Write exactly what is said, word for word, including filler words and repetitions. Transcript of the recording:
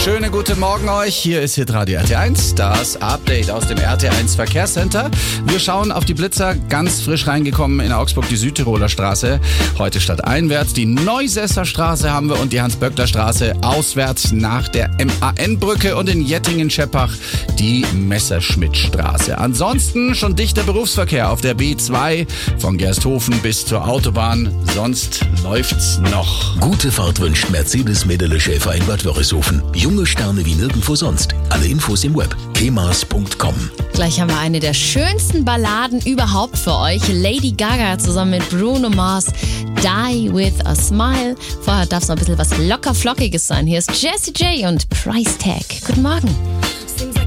Schönen guten Morgen euch. Hier ist Hitradio R T eins, das Update aus dem R T eins Verkehrscenter. Wir schauen auf die Blitzer, ganz frisch reingekommen in Augsburg, die Südtiroler Straße. Heute stadteinwärts die Neusesser Straße haben wir und die Hans-Böckler-Straße auswärts nach der M A N-Brücke und in Jettingen-Scheppach die Messerschmitt-Straße. Ansonsten schon dichter Berufsverkehr auf der B zwei von Gersthofen bis zur Autobahn. Sonst läuft's noch. Gute Fahrt wünscht Mercedes Medele Schäfer in Bad Wörishofen. Junge Sterne wie nirgendwo sonst. Alle Infos im Web kemas punkt com. Gleich haben wir eine der schönsten Balladen überhaupt für euch. Lady Gaga zusammen mit Bruno Mars. Die with a Smile. Vorher darf es noch ein bisschen was locker Flockiges sein. Hier ist Jessie J und Price Tag. Guten Morgen.